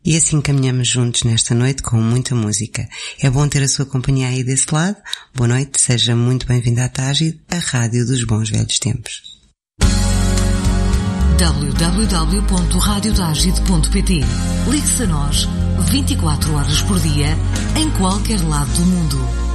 E assim caminhamos juntos nesta noite com muita música. É bom ter a sua companhia aí desse lado. Boa noite, seja muito bem-vindo à Tágide, a rádio dos bons velhos tempos. www.radiotagide.pt. Ligue-se a nós 24 horas por dia, em qualquer lado do mundo.